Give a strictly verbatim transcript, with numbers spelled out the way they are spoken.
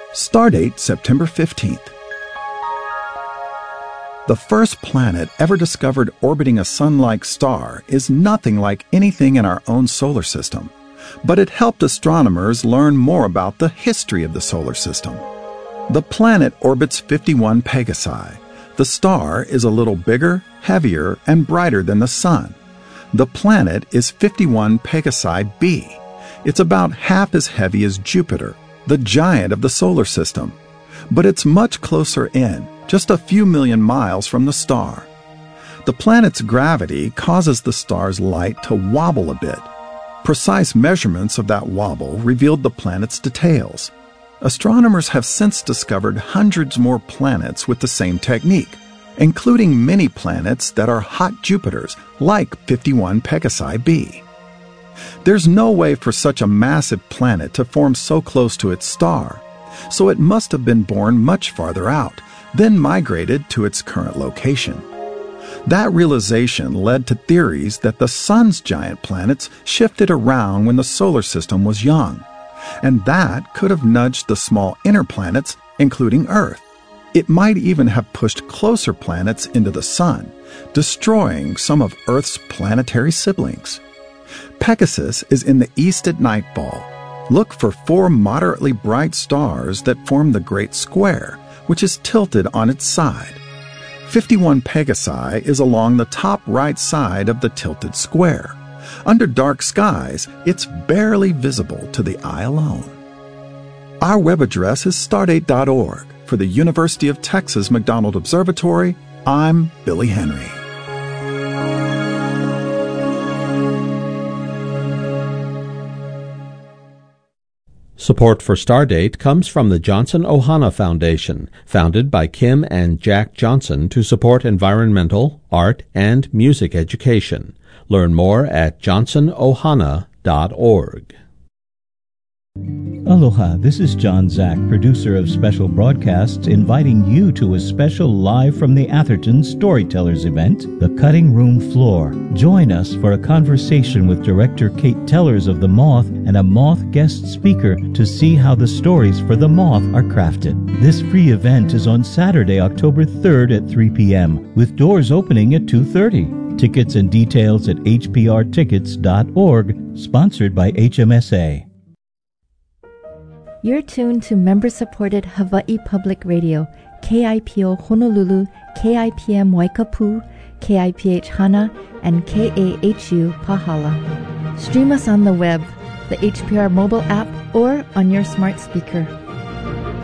Stardate September fifteenth. The first planet ever discovered orbiting a sun-like star is nothing like anything in our own solar system, but it helped astronomers learn more about the history of the solar system. The planet orbits fifty-one Pegasi. The star is a little bigger, heavier, and brighter than the Sun. The planet is fifty-one Pegasi b. It's about half as heavy as Jupiter, the giant of the solar system, but it's much closer in, just a few million miles from the star. The planet's gravity causes the star's light to wobble a bit. Precise measurements of that wobble revealed the planet's details. Astronomers have since discovered hundreds more planets with the same technique, including many planets that are hot Jupiters, like fifty-one Pegasi b. There's no way for such a massive planet to form so close to its star, so it must have been born much farther out, then migrated to its current location. That realization led to theories that the Sun's giant planets shifted around when the solar system was young, and that could have nudged the small inner planets, including Earth. It might even have pushed closer planets into the Sun, destroying some of Earth's planetary siblings. Pegasus is in the east at nightfall. Look for four moderately bright stars that form the Great Square, which is tilted on its side. fifty-one Pegasi is along the top right side of the tilted square. Under dark skies, it's barely visible to the eye alone. Our web address is stardate dot org. For the University of Texas McDonald Observatory, I'm Billy Henry. Support for Stardate comes from the Johnson Ohana Foundation, founded by Kim and Jack Johnson to support environmental, art, and music education. Learn more at johnson ohana dot org. Aloha, this is John Zack, producer of Special Broadcasts, inviting you to a special Live from the Atherton Storytellers event, The Cutting Room Floor. Join us for a conversation with director Kate Tellers of The Moth and a Moth guest speaker to see how the stories for The Moth are crafted. This free event is on Saturday, October third at three p.m., with doors opening at two thirty. Tickets and details at h p r tickets dot org, sponsored by H M S A. You're tuned to member-supported Hawaii Public Radio, K I P O Honolulu, K I P M Waikapu, K I P H Hana, and K A H U Pahala. Stream us on the web, the H P R mobile app, or on your smart speaker.